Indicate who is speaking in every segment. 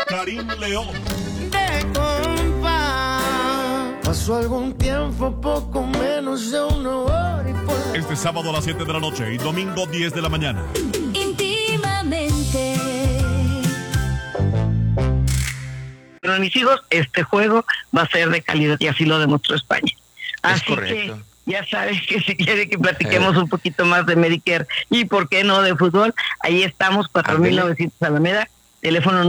Speaker 1: Karim León.
Speaker 2: De compa, pasó algún tiempo, poco menos de una hora y por...
Speaker 1: Este sábado a las 7 de la noche y domingo 10 de la mañana.
Speaker 3: Íntimamente.
Speaker 4: Para mis hijos, este juego va a ser de calidad y así lo demostró España. Así que ya sabes que si quiere que platiquemos un poquito más de Medicare y por qué no de fútbol, ahí estamos, 4900 Alameda, teléfono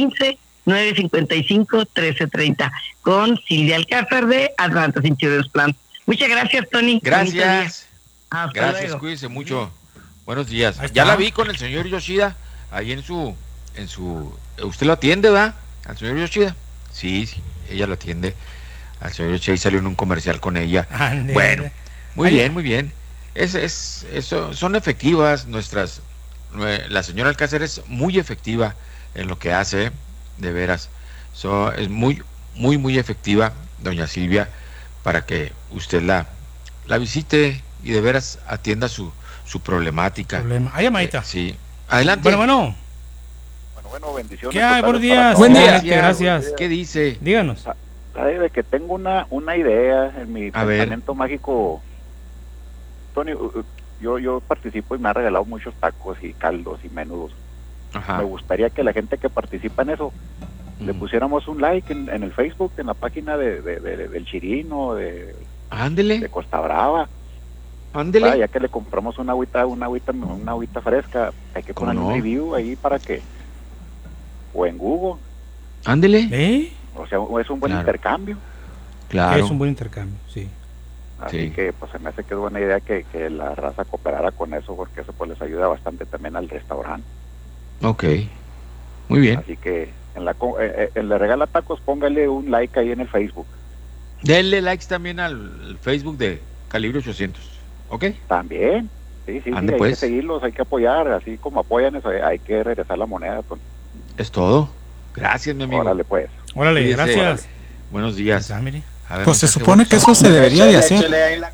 Speaker 4: 915-955-1330, con Silvia Alcázar de Advantage Insurance Plan. Muchas gracias, Tony.
Speaker 5: Gracias.
Speaker 4: Gracias,
Speaker 5: luego. Cuídese mucho. Buenos días. Ya la vi con el señor Yoshida ahí en su usted lo atiende, ¿verdad? Al señor Yoshida. Sí, ella lo atiende. Al señor Yoshida salió en un comercial con ella. Bueno, muy bien. Son efectivas la señora Alcácer es muy efectiva en lo que hace, de veras. Es muy efectiva, doña Silvia, para que usted la visite y de veras atienda su problemática.
Speaker 6: Ahí, llamadita.
Speaker 5: Sí. Adelante.
Speaker 6: Bueno,
Speaker 7: bendiciones.
Speaker 6: ¿Qué hay? Buenos días.
Speaker 5: Buen día.
Speaker 6: Gracias.
Speaker 5: ¿Qué dice?
Speaker 6: Díganos.
Speaker 7: Sabe de que tengo una idea en mi pensamiento mágico. Tony, yo participo y me ha regalado muchos tacos y caldos y menudos.
Speaker 5: Ajá.
Speaker 7: Me gustaría que la gente que participa en eso le pusiéramos un like en el Facebook, en la página del Chirino, de Costa Brava.
Speaker 5: Ándele.
Speaker 7: Ya que le compramos una agüita fresca, hay que poner un review ahí para que, o en Google.
Speaker 5: Ándele.
Speaker 7: O sea, es un buen intercambio.
Speaker 6: Claro. Es un buen intercambio, sí.
Speaker 7: Así que pues se me hace que es buena idea que la raza cooperara con eso, porque eso pues les ayuda bastante también al restaurante.
Speaker 5: Ok, muy bien.
Speaker 7: Así que en le regala tacos, póngale un like ahí en el Facebook.
Speaker 5: Denle likes también al Facebook de Calibre 800, ¿ok?
Speaker 7: También, sí,
Speaker 5: Ande,
Speaker 7: hay
Speaker 5: pues.
Speaker 7: que seguirlos, hay que apoyar, así como apoyan eso, hay que regresar la moneda. Pues.
Speaker 5: Es todo. Gracias, mi amigo.
Speaker 7: Órale, pues.
Speaker 6: Órale, gracias.
Speaker 5: Buenos días.
Speaker 6: A ver,
Speaker 8: pues se supone que eso se debería de hacer.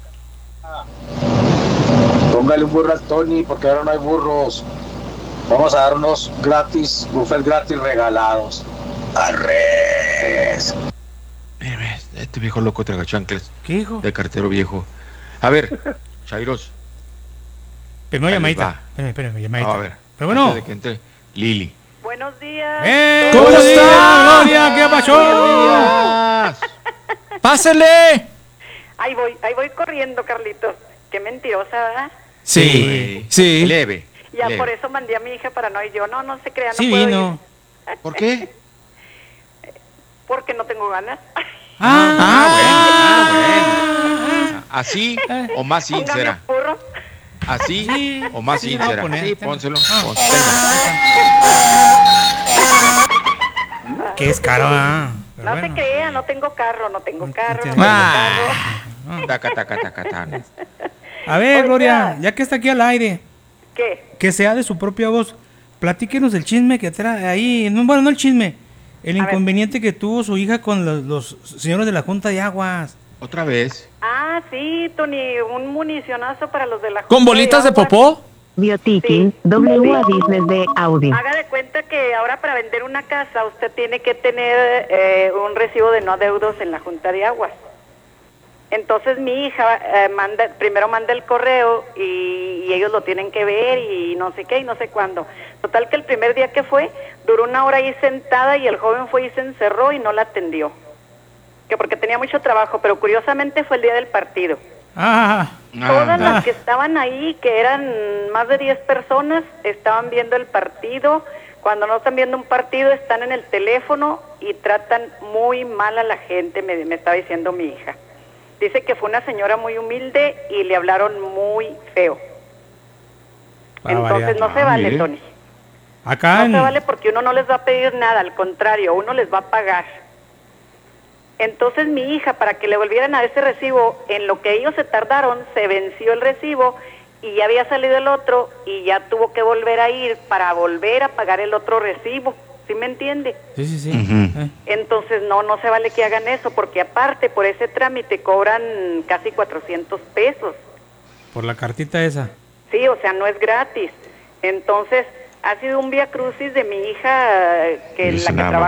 Speaker 9: Póngale un burro al Tony, porque ahora no hay burros. Vamos a dar unos buffet gratis regalados. ¡Arres!
Speaker 5: Este viejo loco traga chanclas.
Speaker 6: ¿Qué hijo?
Speaker 5: De cartero viejo. A ver, Chairos.
Speaker 6: Primero llamadita. Espérame, llamadita.
Speaker 5: A ver.
Speaker 6: Pero bueno.
Speaker 5: Antes de que entre Lili.
Speaker 10: Buenos días.
Speaker 8: ¿Cómo está?
Speaker 6: Gloria, ¿qué pasó?
Speaker 8: ¡Pásele!
Speaker 10: Ahí voy corriendo, Carlitos. Qué mentirosa, ¿verdad?
Speaker 8: Sí.
Speaker 5: Leve.
Speaker 10: Ya por eso mandé a mi hija para no ir yo. No se crean,
Speaker 6: sí,
Speaker 10: no puedo
Speaker 6: vino.
Speaker 10: ir.
Speaker 5: ¿Por qué?
Speaker 10: Porque no tengo ganas.
Speaker 5: Bueno. ¿Así o más sincera? ¿Así o más sincera? Sí, pónselo.
Speaker 6: Que es caro,
Speaker 10: No se crean, no tengo carro.
Speaker 6: A ver, Gloria, ya que está aquí al aire.
Speaker 10: ¿Qué?
Speaker 6: Que sea de su propia voz. Platíquenos el chisme que trae ahí. Bueno, no el chisme. El inconveniente que tuvo su hija con los señores de la Junta de Aguas.
Speaker 5: ¿Otra vez?
Speaker 10: Ah, sí, Tony, un municionazo para los de la Junta.
Speaker 8: ¿Con bolitas de popó?
Speaker 11: Biotiquín, WA Business de audio.
Speaker 10: Haga de cuenta que ahora para vender una casa usted tiene que tener un recibo de no adeudos en la Junta de Aguas. Entonces mi hija primero manda el correo y ellos lo tienen que ver y no sé qué y no sé cuándo. Total que el primer día que fue, duró una hora ahí sentada y el joven fue y se encerró y no la atendió. Que porque tenía mucho trabajo, pero curiosamente fue el día del partido. Todas las que estaban ahí, que eran más de 10 personas, estaban viendo el partido. Cuando no están viendo un partido, están en el teléfono y tratan muy mal a la gente, me estaba diciendo mi hija. Dice que fue una señora muy humilde y le hablaron muy feo. Entonces no se vale, Tony. No se vale porque uno no les va a pedir nada, al contrario, uno les va a pagar. Entonces mi hija, para que le volvieran a ese recibo, en lo que ellos se tardaron, se venció el recibo y ya había salido el otro y ya tuvo que volver a ir para volver a pagar el otro recibo. ¿Sí me entiende?
Speaker 6: Sí.
Speaker 10: Entonces no se vale que hagan eso, porque aparte por ese trámite cobran casi 400 pesos.
Speaker 6: Por la cartita esa.
Speaker 10: Sí, o sea, no es gratis. Entonces ha sido un vía crucis de mi hija, que la que trabaja